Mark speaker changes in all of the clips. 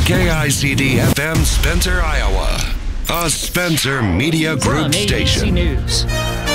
Speaker 1: KICD FM Spencer, Iowa. A Spencer Media Group station.
Speaker 2: ABC News.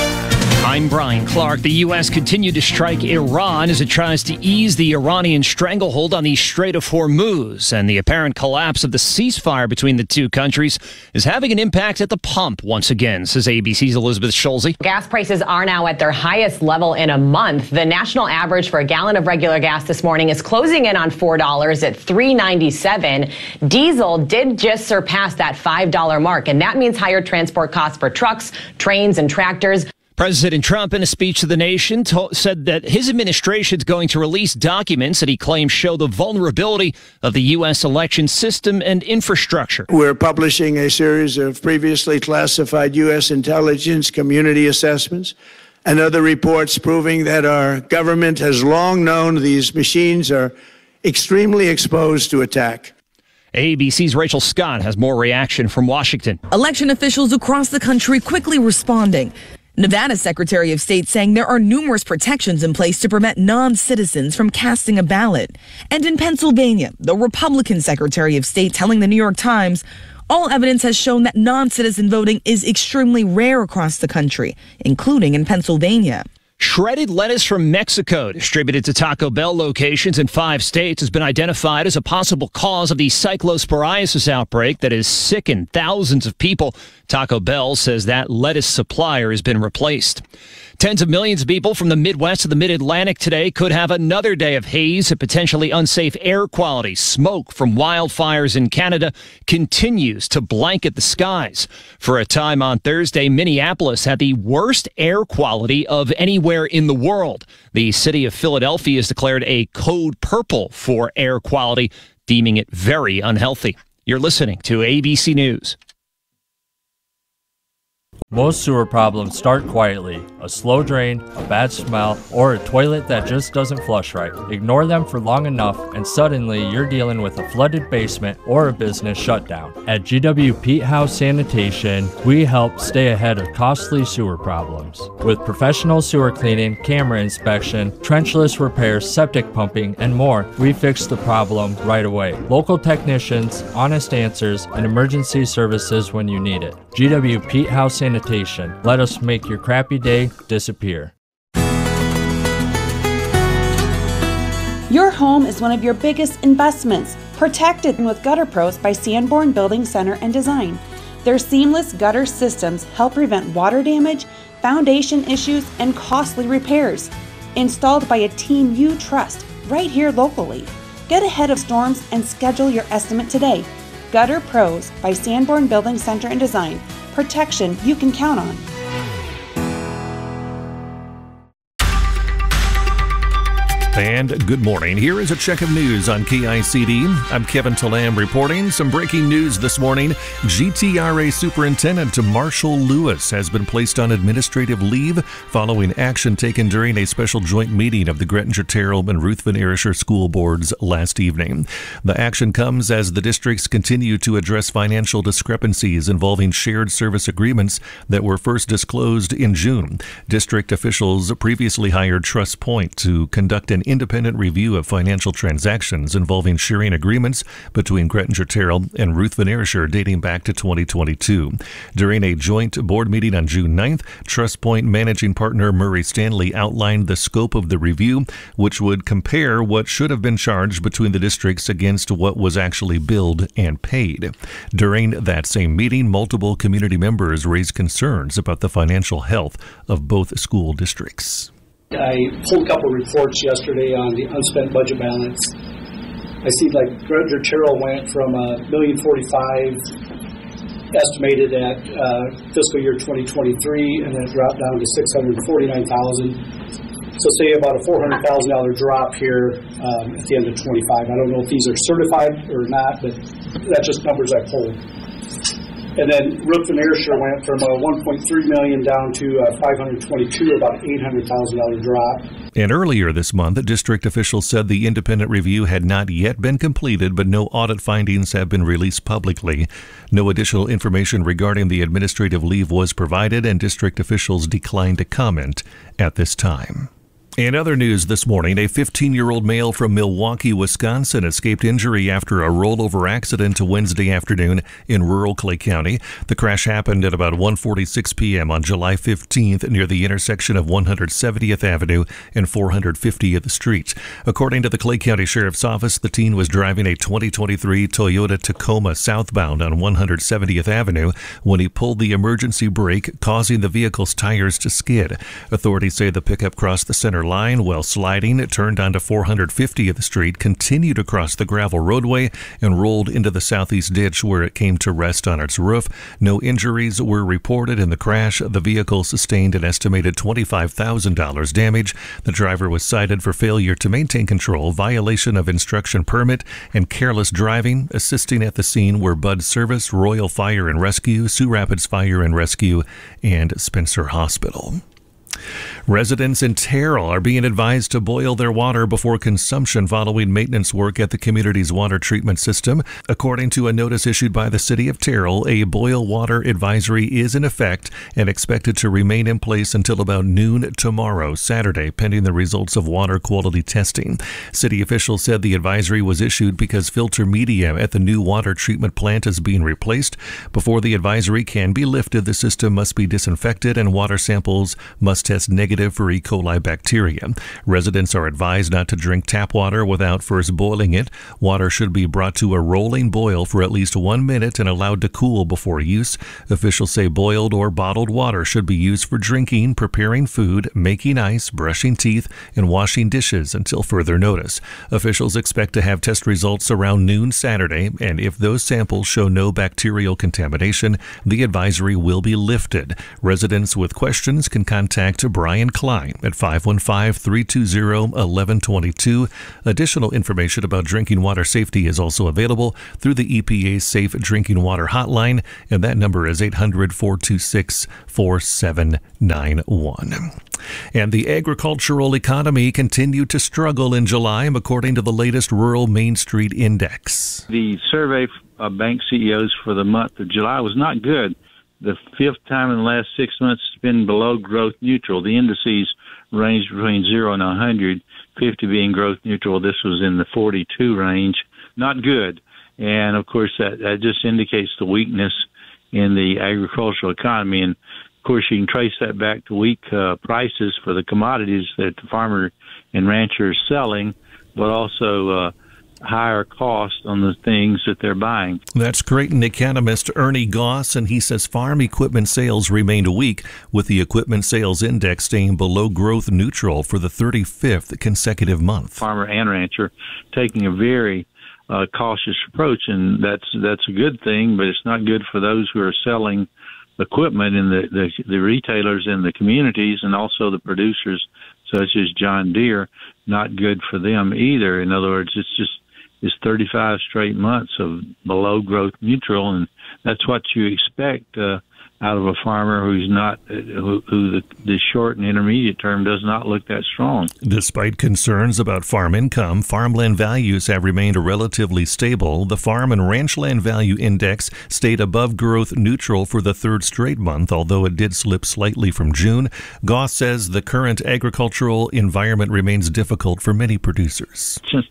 Speaker 2: I'm Brian Clark. The U.S. continued to strike Iran as it tries to ease the Iranian stranglehold on the Strait of Hormuz. And the apparent collapse of the ceasefire between the two countries is having an impact at the pump once again, says ABC's Elizabeth Schulze.
Speaker 3: Gas prices are now at their highest level in a month. The national average for a gallon of regular gas this morning is closing in on $4 at $3.97. Diesel did just surpass that $5 mark, and that means higher transport costs for trucks, trains, and tractors.
Speaker 2: President Trump, in a speech to the nation, said that his administration is going to release documents that he claims show the vulnerability of the U.S. election system and infrastructure.
Speaker 4: We're publishing a series of previously classified U.S. intelligence community assessments and other reports proving that our government has long known these machines are extremely exposed to attack.
Speaker 2: ABC's Rachel Scott has more reaction from Washington.
Speaker 5: Election officials across the country quickly responding. Nevada's Secretary of State saying there are numerous protections in place to prevent non-citizens from casting a ballot. And in Pennsylvania, the Republican Secretary of State telling the New York Times, all evidence has shown that non-citizen voting is extremely rare across the country, including in Pennsylvania.
Speaker 2: Shredded lettuce from Mexico, distributed to Taco Bell locations in 5 states, has been identified as a possible cause of the cyclosporiasis outbreak that has sickened thousands of people. Taco Bell says that lettuce supplier has been replaced. Tens of millions of people from the Midwest to the Mid-Atlantic today could have another day of haze and potentially unsafe air quality. Smoke from wildfires in Canada continues to blanket the skies. For a time on Thursday, Minneapolis had the worst air quality of anywhere in the world. The city of Philadelphia has declared a code purple for air quality, deeming it very unhealthy. You're listening to ABC News.
Speaker 6: Most sewer problems start quietly. A slow drain, a bad smell, or a toilet that just doesn't flush right. Ignore them for long enough and suddenly you're dealing with a flooded basement or a business shutdown. At GW Pete House Sanitation, we help stay ahead of costly sewer problems. With professional sewer cleaning, camera inspection, trenchless repairs, septic pumping, and more, we fix the problem right away. Local technicians, honest answers, and emergency services when you need it. GW Pete House Sanitation. Let us make your crappy day disappear.
Speaker 7: Your home is one of your biggest investments. Protect it with Gutter Pros by Sanborn Building Center and Design. Their seamless gutter systems help prevent water damage, foundation issues, and costly repairs. Installed by a team you trust right here locally. Get ahead of storms and schedule your estimate today. Gutter Pros by Sanborn Building Center and Design. Protection you can count on.
Speaker 8: And good morning. Here is a check of news on KICD. I'm Kevin Talam reporting some breaking news this morning. GTRA Superintendent Marshall Lewis has been placed on administrative leave following action taken during a special joint meeting of the Grettinger Terrell and Ruth Van Arischer school boards last evening. The action comes as the districts continue to address financial discrepancies involving shared service agreements that were first disclosed in June. District officials previously hired Trust Point to conduct an independent review of financial transactions involving sharing agreements between Grettinger Terrell and Ruth Van Arischer dating back to 2022. During a joint board meeting on June 9th, Trust Point managing partner Murray Stanley outlined the scope of the review, which would compare what should have been charged between the districts against what was actually billed and paid. During that same meeting, multiple community members raised concerns about the financial health of both school districts.
Speaker 9: I pulled a couple reports yesterday on the unspent budget balance. I see like Grettinger Terrell went from $1,045,000 estimated at fiscal year 2023, and then it dropped down to $649,000. So say about a $400,000 drop here at the end of 25. I don't know if these are certified or not, but that's just numbers I pulled. And then Ruth Van Arischer went from $1.3 million down to $522,000, about an $800,000 drop.
Speaker 8: And earlier this month, district officials said the independent review had not yet been completed, but no audit findings have been released publicly. No additional information regarding the administrative leave was provided, and district officials declined to comment at this time. In other news this morning, a 15-year-old male from Milwaukee, Wisconsin escaped injury after a rollover accident Wednesday afternoon in rural Clay County. The crash happened at about 1:46 p.m. on July 15th near the intersection of 170th Avenue and 450th Street. According to the Clay County Sheriff's Office, the teen was driving a 2023 Toyota Tacoma southbound on 170th Avenue when he pulled the emergency brake, causing the vehicle's tires to skid. Authorities say the pickup crossed the center line while sliding. It turned onto 450th Street, continued across the gravel roadway, and rolled into the southeast ditch where it came to rest on its roof. No injuries were reported in the crash. The vehicle sustained an estimated $25,000 damage. The driver was cited for failure to maintain control, violation of instruction permit, and careless driving. Assisting at the scene were Bud Service, Royal Fire and Rescue, Sioux Rapids Fire and Rescue, and Spencer Hospital. Residents in Terrell are being advised to boil their water before consumption following maintenance work at the community's water treatment system. According to a notice issued by the city of Terrell, a boil water advisory is in effect and expected to remain in place until about noon tomorrow, Saturday, pending the results of water quality testing. City officials said the advisory was issued because filter media at the new water treatment plant is being replaced. Before the advisory can be lifted, the system must be disinfected and water samples must test negative for E. coli bacteria. Residents are advised not to drink tap water without first boiling it. Water should be brought to a rolling boil for at least 1 minute and allowed to cool before use. Officials say boiled or bottled water should be used for drinking, preparing food, making ice, brushing teeth, and washing dishes until further notice. Officials expect to have test results around noon Saturday, and if those samples show no bacterial contamination, the advisory will be lifted. Residents with questions can contact Brian Klein at 515-320-1122. Additional information about drinking water safety is also available through the EPA's Safe Drinking Water Hotline, and that number is 800-426-4791. And the agricultural economy continued to struggle in July, according to the latest Rural Main Street Index.
Speaker 10: The survey of bank CEOs for the month of July was not good. The fifth time in the last 6 months it's been below growth neutral. The indices ranged between 0 and 100, 50 being growth neutral. This was in the 42 range. Not good. And, of course, that just indicates the weakness in the agricultural economy. And, of course, you can trace that back to weak prices for the commodities that the farmer and rancher are selling, but also higher cost on the things that they're buying.
Speaker 8: That's Creighton economist Ernie Goss, and he says farm equipment sales remained weak, with the equipment sales index staying below growth neutral for the 35th consecutive month.
Speaker 10: Farmer and rancher taking a very cautious approach, and that's a good thing, but it's not good for those who are selling equipment and the retailers in the communities, and also the producers such as John Deere. Not good for them either. In other words, it's 35 straight months of below growth neutral, and that's what you expect out of a farmer who's not who the short and intermediate term does not look that strong.
Speaker 8: Despite concerns about farm income, farmland values have remained relatively stable. The Farm and Ranchland Value Index stayed above growth neutral for the third straight month, although it did slip slightly from June. Goss says the current agricultural environment remains difficult for many producers.
Speaker 10: Since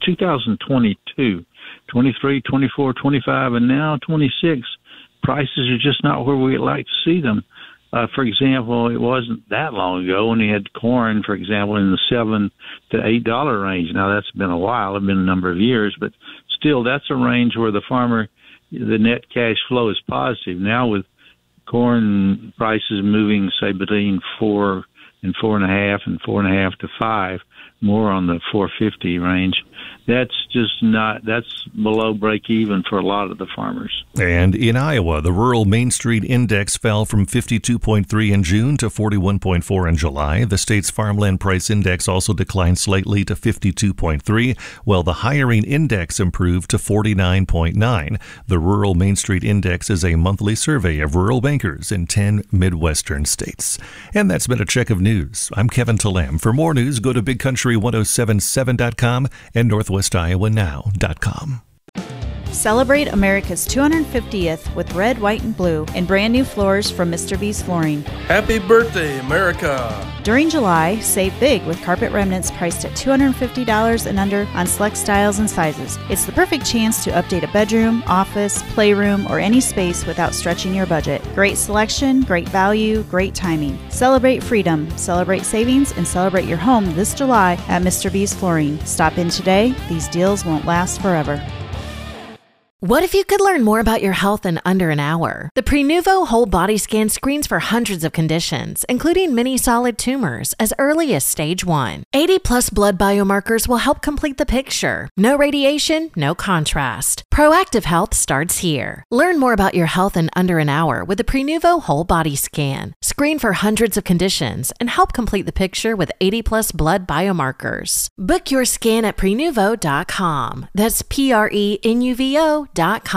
Speaker 10: 2022, 23, 24, 25, and now 26, prices are just not where we'd like to see them. For example, it wasn't that long ago when we had corn, for example, in the $7 to $8 range. Now, that's been a while. It's been a number of years, but still, that's a range where the farmer, the net cash flow is positive. Now, with corn prices moving, say, between 4 and 4.5 and 4.5 to 5, more on the 450 range. That's below break even for a lot of the farmers.
Speaker 8: And in Iowa, the Rural Main Street Index fell from 52.3 in June to 41.4 in July. The state's Farmland Price Index also declined slightly to 52.3, while the Hiring Index improved to 49.9. The Rural Main Street Index is a monthly survey of rural bankers in 10 Midwestern states. And that's been a check of news. I'm Kevin Talam. For more news, go to BigCountry1077.com and NorthwestIowaNow.com.
Speaker 11: Celebrate America's 250th with red, white, and blue in brand new floors from Mr. B's Flooring.
Speaker 12: Happy birthday, America!
Speaker 11: During July, save big with carpet remnants priced at $250 and under on select styles and sizes. It's the perfect chance to update a bedroom, office, playroom, or any space without stretching your budget. Great selection, great value, great timing. Celebrate freedom, celebrate savings, and celebrate your home this July at Mr. B's Flooring. Stop in today. These deals won't last forever.
Speaker 13: What if you could learn more about your health in under an hour? The Prenuvo Whole Body Scan screens for hundreds of conditions, including many solid tumors, as early as stage 1. 80-plus blood biomarkers will help complete the picture. No radiation, no contrast. Proactive health starts here. Learn more about your health in under an hour with the Prenuvo Whole Body Scan. Screen for hundreds of conditions and help complete the picture with 80-plus blood biomarkers. Book your scan at Prenuvo.com. That's Prenuvo.com.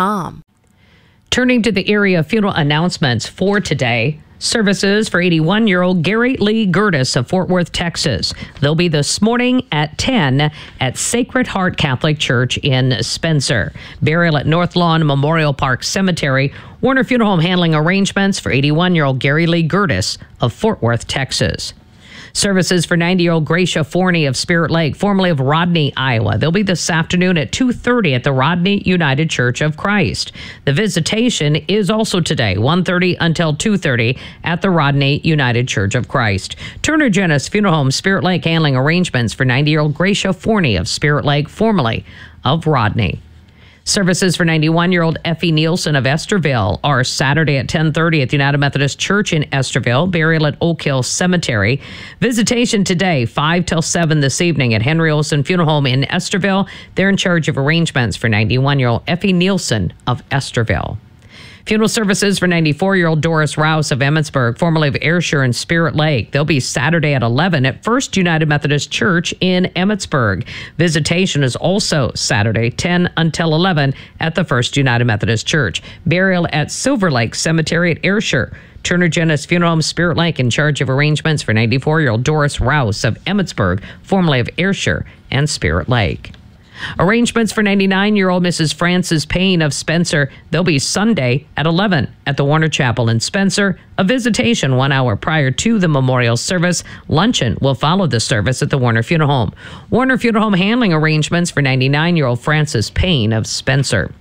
Speaker 14: Turning to the area funeral announcements for today. Services for 81-year-old Gary Lee Gertis of Fort Worth, Texas. They'll be this morning at 10 at Sacred Heart Catholic Church in Spencer. Burial at North Lawn Memorial Park Cemetery. Warner Funeral Home handling arrangements for 81-year-old Gary Lee Gertis of Fort Worth, Texas. Services for 90-year-old Gracia Forney of Spirit Lake, formerly of Rodney, Iowa. They'll be this afternoon at 2:30 at the Rodney United Church of Christ. The visitation is also today, 1:30 until 2:30 at the Rodney United Church of Christ. Turner Genis Funeral Home, Spirit Lake, handling arrangements for 90-year-old Gracia Forney of Spirit Lake, formerly of Rodney. Services for 91-year-old Effie Nielsen of Esterville are Saturday at 10:30 at the United Methodist Church in Esterville. Burial at Oak Hill Cemetery. Visitation today, 5 till 7 this evening at Henry Olson Funeral Home in Esterville. They're in charge of arrangements for 91-year-old Effie Nielsen of Esterville. Funeral services for 94-year-old Doris Rouse of Emmitsburg, formerly of Ayrshire and Spirit Lake. They'll be Saturday at 11 at First United Methodist Church in Emmitsburg. Visitation is also Saturday, 10 until 11 at the First United Methodist Church. Burial at Silver Lake Cemetery at Ayrshire. Turner Genis Funeral Home, Spirit Lake, in charge of arrangements for 94-year-old Doris Rouse of Emmitsburg, formerly of Ayrshire and Spirit Lake. Arrangements for 99-year-old Mrs. Frances Payne of Spencer. They'll be Sunday at 11 at the Warner Chapel in Spencer. A visitation 1 hour prior to the memorial service. Luncheon will follow the service at the Warner Funeral Home. Warner Funeral Home handling arrangements for 99-year-old Frances Payne of Spencer.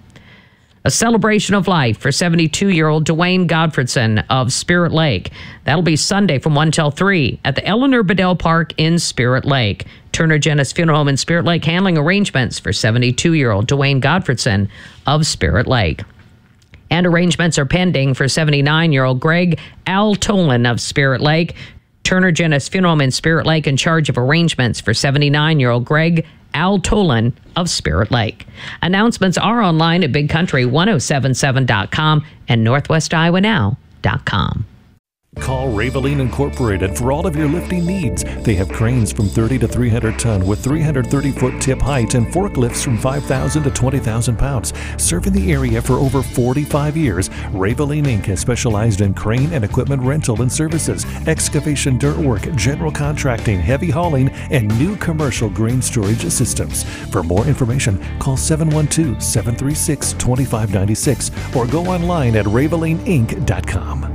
Speaker 14: A celebration of life for 72-year-old Dwayne Godfredson of Spirit Lake. That'll be Sunday from 1 till 3 at the Eleanor Bedell Park in Spirit Lake. Turner Genis Funeral Home in Spirit Lake handling arrangements for 72-year-old Dwayne Godfredson of Spirit Lake. And arrangements are pending for 79-year-old Greg Al Tolan of Spirit Lake. Turner Genis Funeral Home in Spirit Lake in charge of arrangements for 79-year-old Greg Al Tolan of Spirit Lake. Announcements are online at bigcountry1077.com and northwestiowa.now.com.
Speaker 8: Call Raveline Incorporated for all of your lifting needs. They have cranes from 30 to 300 ton with 330-foot tip height and forklifts from 5,000 to 20,000 pounds. Serving the area for over 45 years, Raveline Inc. has specialized in crane and equipment rental and services, excavation dirt work, general contracting, heavy hauling, and new commercial grain storage systems. For more information, call 712-736-2596 or go online at ravelineinc.com.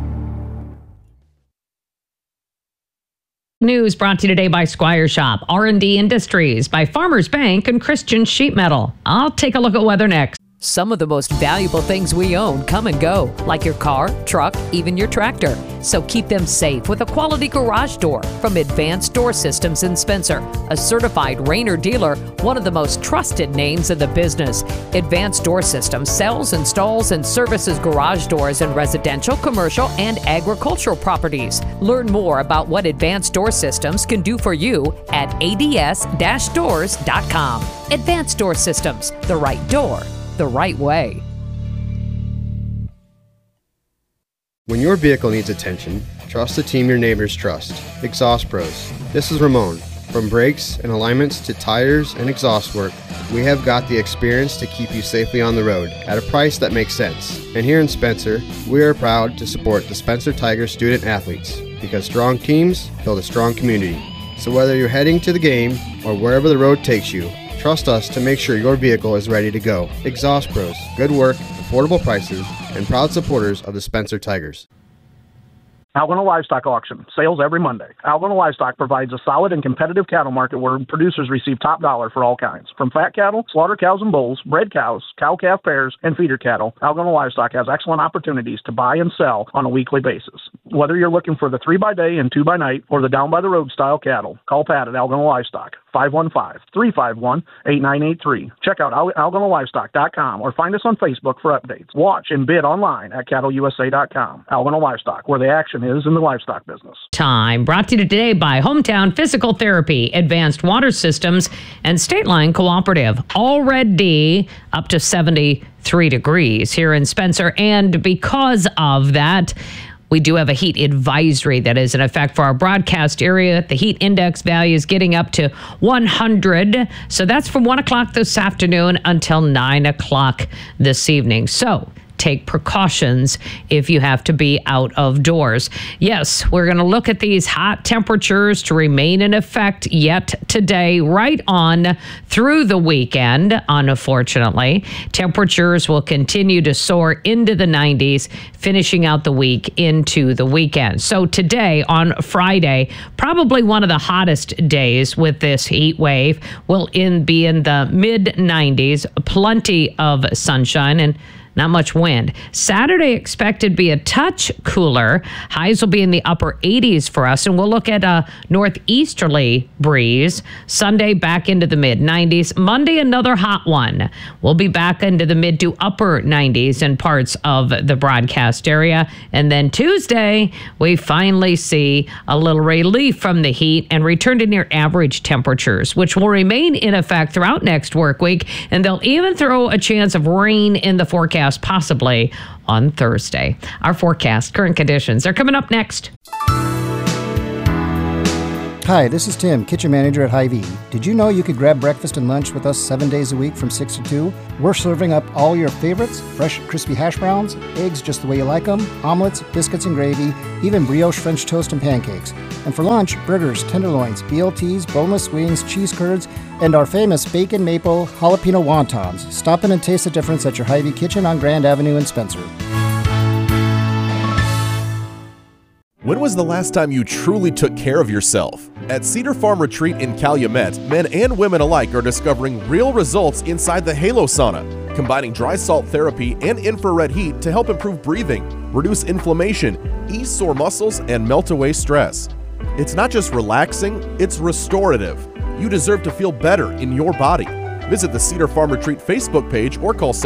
Speaker 14: News brought to you today by Squire Shop, R&D Industries, by Farmers Bank, and Christian Sheet Metal. I'll take a look at weather next.
Speaker 15: Some of the most valuable things we own come and go, like your car, truck, even your tractor. So keep them safe with a quality garage door from Advanced Door Systems in Spencer, a certified Rainer dealer, one of the most trusted names in the business. Advanced Door Systems sells, installs, and services garage doors in residential, commercial, and agricultural properties. Learn more about what Advanced Door Systems can do for you at ads-doors.com. Advanced Door Systems, the right door, the right way.
Speaker 16: When your vehicle needs attention, trust the team your neighbors trust. Exhaust Pros. This is Ramon. From brakes and alignments to tires and exhaust work, we have got the experience to keep you safely on the road at a price that makes sense. And here in Spencer, we are proud to support the Spencer Tigers student athletes, because strong teams build a strong community. So whether you're heading to the game or wherever the road takes you, Trust us to make sure your vehicle is ready to go. Exhaust Pros, good work, affordable prices, and proud supporters of the Spencer Tigers.
Speaker 17: Algona Livestock Auction, sales every Monday. Algona Livestock provides a solid and competitive cattle market where producers receive top dollar for all kinds. From fat cattle, slaughter cows and bulls, bred cows, cow-calf pairs, and feeder cattle, Algona Livestock has excellent opportunities to buy and sell on a weekly basis. Whether you're looking for the 3x-day and 2x-night or the down-by-the-road style cattle, call Pat at Algona Livestock, 515-351-8983. Check out algonalivestock.com or find us on Facebook for updates. Watch and bid online at cattleusa.com. Algona Livestock, where the action is in the livestock business.
Speaker 14: Time brought to you today by Hometown Physical Therapy, Advanced Water Systems, and State Line Cooperative. Already up to 73 degrees here in Spencer, and because of that, we do have a heat advisory that is in effect for our broadcast area. The heat index value is getting up to 100. So that's from 1 o'clock this afternoon until 9 o'clock this evening. So take precautions if you have to be out of doors. Yes, we're going to look at these hot temperatures to remain in effect yet today, right on through the weekend, unfortunately. Temperatures will continue to soar into the 90s, finishing out the week into the weekend. So today, on Friday, probably one of the hottest days with this heat wave, will be in the mid-90s, plenty of sunshine, and not much wind. Saturday expected to be a touch cooler. Highs will be in the upper 80s for us, and we'll look at a northeasterly breeze. Sunday back into the mid-90s. Monday, another hot one. We'll be back into the mid to upper 90s in parts of the broadcast area. And then Tuesday, we finally see a little relief from the heat and return to near average temperatures, which will remain in effect throughout next work week. And they'll even throw a chance of rain in the forecast possibly on Thursday. Our forecast, current conditions are coming up next.
Speaker 18: Hi, this is Tim, kitchen manager at Hy-Vee. Did you know you could grab breakfast and lunch with us 7 days a week from 6 to 2? We're serving up all your favorites, fresh crispy hash browns, eggs just the way you like them, omelets, biscuits and gravy, even brioche French toast and pancakes. And for lunch, burgers, tenderloins, BLTs, boneless wings, cheese curds, and our famous bacon maple jalapeno wontons. Stop in and taste the difference at your Hy-Vee kitchen on Grand Avenue in Spencer.
Speaker 19: When was the last time you truly took care of yourself? At Cedar Farm Retreat in Calumet, men and women alike are discovering real results inside the Halo Sauna, combining dry salt therapy and infrared heat to help improve breathing, reduce inflammation, ease sore muscles, and melt away stress. It's not just relaxing, it's restorative. You deserve to feel better in your body. Visit the Cedar Farm Retreat Facebook page or call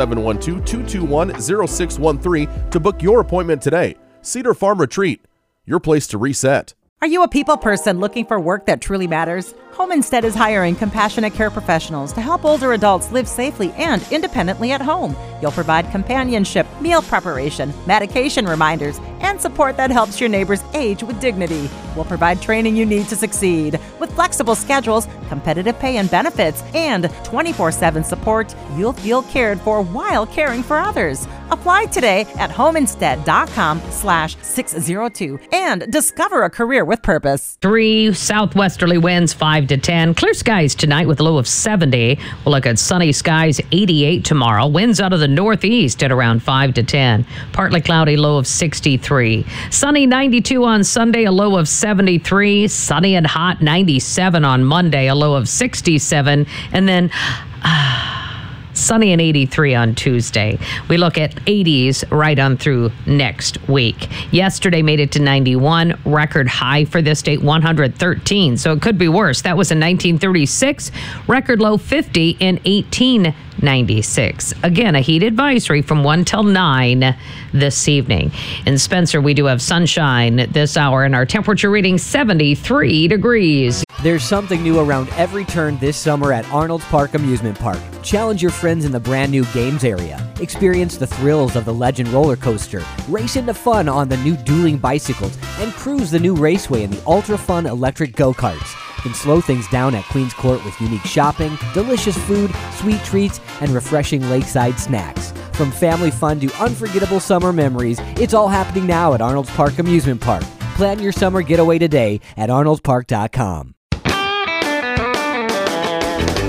Speaker 19: 712-221-0613 to book your appointment today. Cedar Farm Retreat, your place to reset.
Speaker 20: Are you a people person looking for work that truly matters? Home Instead is hiring compassionate care professionals to help older adults live safely and independently at home. You'll provide companionship, meal preparation, medication reminders, and support that helps your neighbors age with dignity. We'll provide training you need to succeed. With flexible schedules, competitive pay and benefits, and 24/7 support, you'll feel cared for while caring for others. Apply today at homeinstead.com/602 and discover a career with purpose.
Speaker 14: 3 southwesterly winds, 5 to 10. Clear skies tonight with a low of 70. We'll look at sunny skies, 88 tomorrow. Winds out of the northeast at around 5 to 10. Partly cloudy, low of 63. Sunny, 92 on Sunday, a low of 73. Sunny and hot, 97 on Monday, a low of 67. And then sunny and 83 on Tuesday. We look at 80s right on through next week. Yesterday made it to 91, record high for this date, 113. So it could be worse. That was in 1936, record low 50 in 1896. Again, a heat advisory from 1 till 9 this evening. In Spencer, we do have sunshine this hour and our temperature reading 73 degrees.
Speaker 21: There's something new around every turn this summer at Arnold's Park Amusement Park. Challenge your friends in the brand new games area. Experience the thrills of the Legend roller coaster. Race into fun on the new dueling bicycles and cruise the new raceway in the ultra fun electric go-karts. Then slow things down at Queen's Court with unique shopping, delicious food, sweet treats, and refreshing lakeside snacks. From family fun to unforgettable summer memories, it's all happening now at Arnold's Park Amusement Park. Plan your summer getaway today at arnoldspark.com.
Speaker 20: Hi,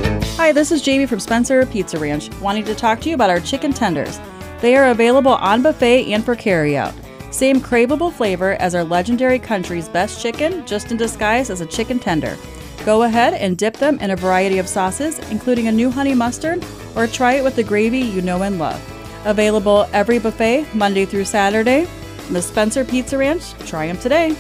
Speaker 1: Hi, this is Jamie from Spencer Pizza Ranch, wanting to talk to you about our chicken tenders. They are available on buffet and for carryout. Same craveable flavor as our legendary country's best chicken, just in disguise as a chicken tender. Go ahead and dip them in a variety of sauces, including a new honey mustard, or try it with the gravy you know and love. Available every buffet, Monday through Saturday. The Spencer Pizza Ranch. Try them today.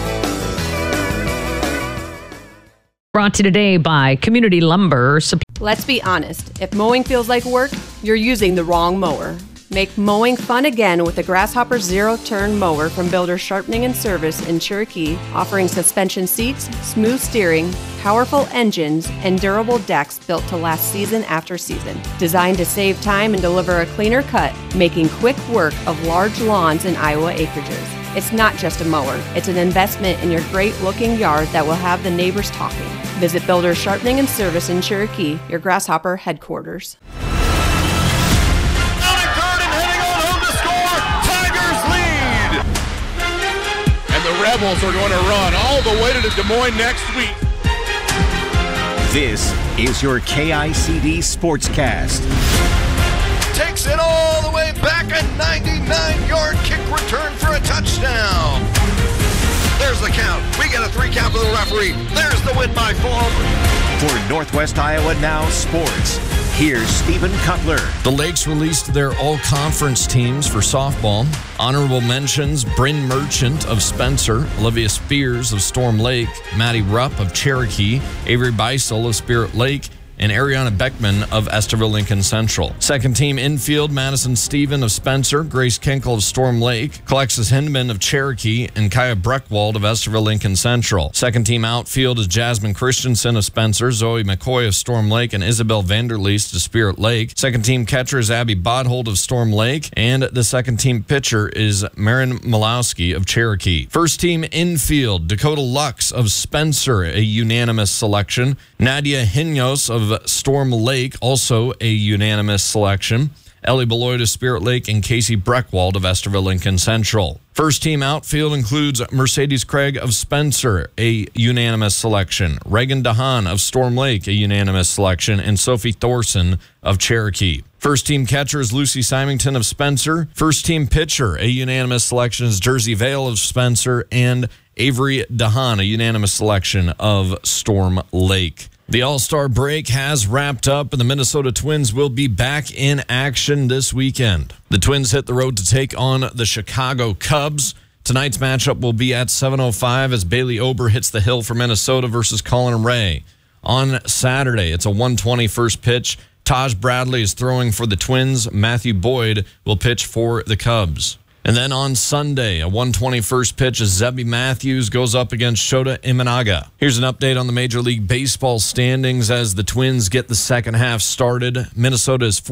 Speaker 14: Brought to you today by Community Lumber.
Speaker 22: Let's be honest. If mowing feels like work, you're using the wrong mower. Make mowing fun again with the Grasshopper Zero-Turn Mower from Builder Sharpening and Service in Cherokee, offering suspension seats, smooth steering, powerful engines, and durable decks built to last season after season. Designed to save time and deliver a cleaner cut, making quick work of large lawns and Iowa acreages. It's not just a mower, it's an investment in your great-looking yard that will have the neighbors talking. Visit Builder Sharpening and Service in Cherokee, your Grasshopper headquarters.
Speaker 23: The Rebels are going to run all the way to Des Moines next week.
Speaker 24: This is your KICD Sportscast.
Speaker 23: Takes it all the way back, a 99-yard kick return for a touchdown. There's the count. We get a 3 count for the referee. There's the win by 4.
Speaker 24: For Northwest Iowa Now Sports, here's Stephen Cutler.
Speaker 25: The Lakes released their all-conference teams for softball. Honorable mentions: Bryn Merchant of Spencer, Olivia Spears of Storm Lake, Maddie Rupp of Cherokee, Avery Beisel of Spirit Lake, and Ariana Beckman of Esterville Lincoln Central. Second team infield: Madison Stephen of Spencer, Grace Kenkel of Storm Lake, Alexis Hindman of Cherokee, and Kaya Breckwald of Esterville Lincoln Central. Second team outfield is Jasmine Christensen of Spencer, Zoe McCoy of Storm Lake, and Isabel Vanderleest of Spirit Lake. Second team catcher is Abby Bodhold of Storm Lake, and the second team pitcher is Marin Malowski of Cherokee. First team infield: Dakota Lux of Spencer, a unanimous selection. Nadia Hinos of Storm Lake, also a unanimous selection. Ellie Beloit of Spirit Lake, and Casey Breckwald of Esterville Lincoln Central. First team outfield includes Mercedes Craig of Spencer, a unanimous selection. Reagan DeHaan of Storm Lake, a unanimous selection. And Sophie Thorson of Cherokee. First team catcher is Lucy Symington of Spencer. First team pitcher, a unanimous selection, is Jersey Vale of Spencer. And Avery DeHaan, a unanimous selection of Storm Lake. The All-Star break has wrapped up, and the Minnesota Twins will be back in action this weekend. The Twins hit the road to take on the Chicago Cubs. Tonight's matchup will be at 7:05 as Bailey Ober hits the hill for Minnesota versus Colin Ray. On Saturday, it's a 1:20 first pitch. Taj Bradley is throwing for the Twins. Matthew Boyd will pitch for the Cubs. And then on Sunday, a 1:20 first pitch as Zebby Matthews goes up against Shota Imanaga. Here's an update on the Major League Baseball standings as the Twins get the second half started. Minnesota is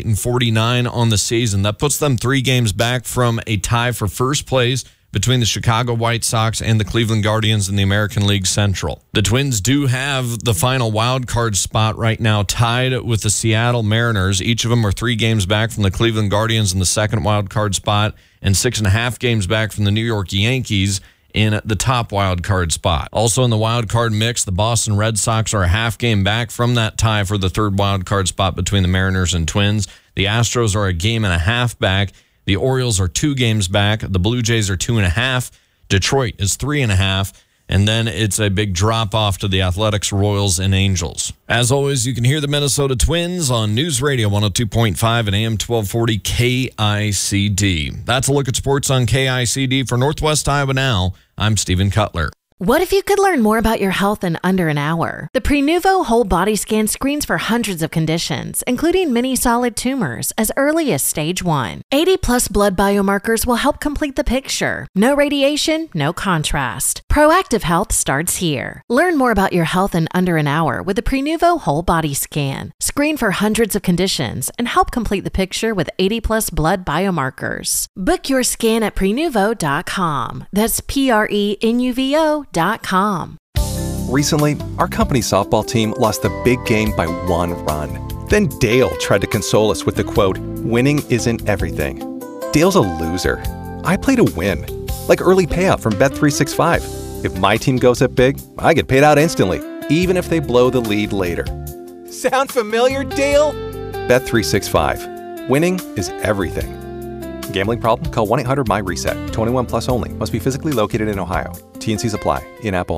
Speaker 25: 48-49 on the season. That puts them 3 games back from a tie for first place between the Chicago White Sox and the Cleveland Guardians in the American League Central. The Twins do have the final wild card spot right now tied with the Seattle Mariners. Each of them are 3 games back from the Cleveland Guardians in the second wild card spot and 6.5 games back from the New York Yankees in the top wild card spot. Also in the wild card mix, the Boston Red Sox are a half game back from that tie for the third wild card spot between the Mariners and Twins. The Astros are a game and a half back. The Orioles are 2 games back. The Blue Jays are 2.5. Detroit is 3.5. And then it's a big drop-off to the Athletics, Royals, and Angels. As always, you can hear the Minnesota Twins on News Radio 102.5 and AM 1240 KICD. That's a look at sports on KICD. For Northwest Iowa Now, I'm Stephen Cutler.
Speaker 13: What if you could learn more about your health in under an hour? The Prenuvo whole body scan screens for hundreds of conditions, including many solid tumors, as early as stage 1. 80+ blood biomarkers will help complete the picture. No radiation, no contrast. Proactive health starts here. Learn more about your health in under an hour with the Prenuvo whole body scan. Screen for hundreds of conditions and help complete the picture with 80+ blood biomarkers. Book your scan at Prenuvo.com. That's Prenuvo.com.
Speaker 26: Recently, our company softball team lost the big game by 1 run. Then Dale tried to console us with the quote, "Winning isn't everything." Dale's a loser. I play to win, like early payout from Bet365. If my team goes up big, I get paid out instantly, even if they blow the lead later.
Speaker 2: Sound familiar, Dale?
Speaker 26: Bet365. Winning is everything. Gambling problem? Call 1-800-MY-RESET. 21 plus only. Must be physically located in Ohio. T&Cs apply. In-app only.